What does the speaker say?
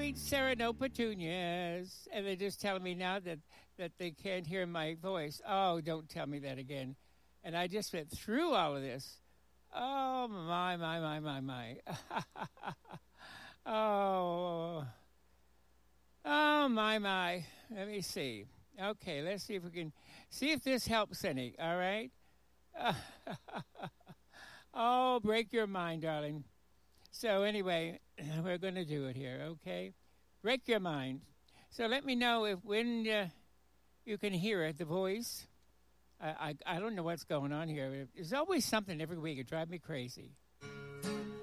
sweet Sereno petunias. And they're just telling me now that they can't hear my voice. Oh, don't tell me that again. And I just went through all of this. Oh, my. Oh, oh, my. Let me see. Okay, let's see if we can see if this helps any. All right. Oh, break your mind, darling. So anyway, we're going to do it here. Okay, break your mind. So let me know if when you can hear it, the voice. I don't know what's going on here. There's always something every week. It drives me crazy.